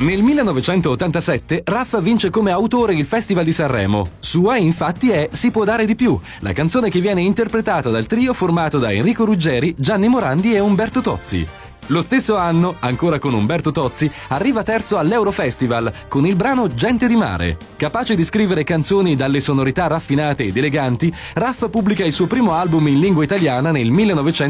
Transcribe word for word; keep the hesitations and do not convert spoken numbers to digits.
Nel millenovecentottantasette Raff vince come autore il Festival di Sanremo. Sua infatti è Si può dare di più, la canzone che viene interpretata dal trio formato da Enrico Ruggeri, Gianni Morandi e Umberto Tozzi. Lo stesso anno, ancora con Umberto Tozzi, arriva terzo all'Eurofestival con il brano Gente di mare. Capace di scrivere canzoni dalle sonorità raffinate ed eleganti, Raff pubblica il suo primo album in lingua italiana nel millenovecentottantasette.